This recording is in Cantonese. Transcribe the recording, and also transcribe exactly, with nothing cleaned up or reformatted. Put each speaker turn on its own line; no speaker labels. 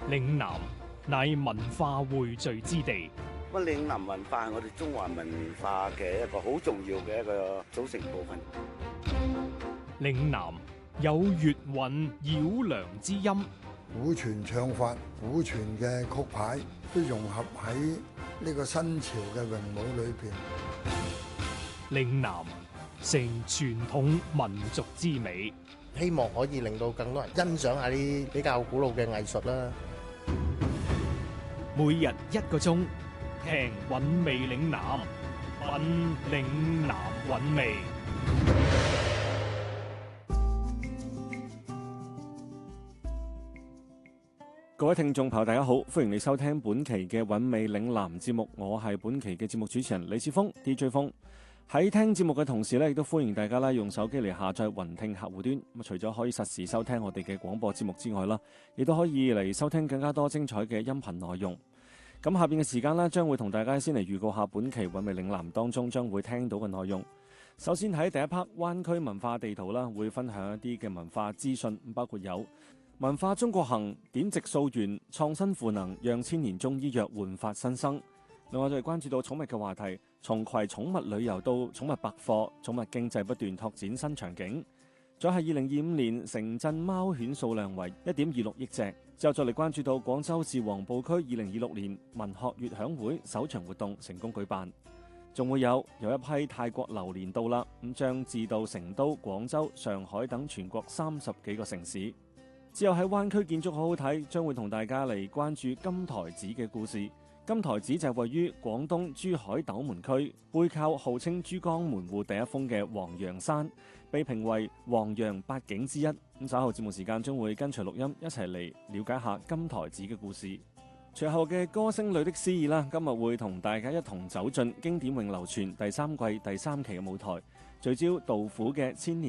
嶺南乃文化匯聚之地，
乜嶺南文化係我哋中華文化嘅一個好重要嘅一個組成部分。
嶺南有粵韻繞梁之音，
古傳唱法、古傳嘅曲牌都融合喺呢個新潮嘅詠舞裏邊。
嶺南成傳統民族之美，
希望可以令到更多人欣賞下啲比較古老嘅藝術啦。
每日一個鐘，聽韻味嶺南，品嶺南韻味。
各位聽眾朋友大家好，歡迎你收聽本期嘅韻味嶺南節目，我係本期嘅節目主持人李志峰 D J 峰。喺聽節目嘅同時咧，亦都歡迎大家啦用手機嚟下載雲聽客戶端。咁除咗可以實時收聽我哋嘅廣播節目之外啦，亦都可以嚟收聽更加多精彩嘅音頻內容。咁下邊嘅時間咧，將會同大家先嚟預告下本期韻味嶺南當中將會聽到嘅內容。首先喺第一 part 灣區文化地圖啦，會分享一啲嘅文化資訊，包括有文化中國行、典籍溯源、創新賦能，讓千年中醫藥煥發新生。另外就係關注到寵物嘅話題，從葵寵物旅遊到寵物百貨，寵物經濟不斷拓展新場景。再係二零二五年城鎮貓犬數量為一點二六億隻。之後再嚟關注到廣州市黃埔區二零二六年文學月響會首場活動成功舉辦。仲會有有一批泰國榴蓮到啦，咁將至到成都、廣州、上海等全國三十幾個城市。之後喺灣區建築好好睇，將會同大家嚟關注金台寺嘅故事。金台寺就係位於廣東珠海斗門區，背靠號稱珠江門戶第一峰嘅黃楊山，被評為黃楊八景之一。咁稍後節目時間將會跟隨錄音一齊嚟了解下金台寺嘅故事。隨後嘅歌聲裏的詩意啦，今日會同大家一同走進經典永流傳第三季第三期嘅舞台，聚焦杜甫嘅千年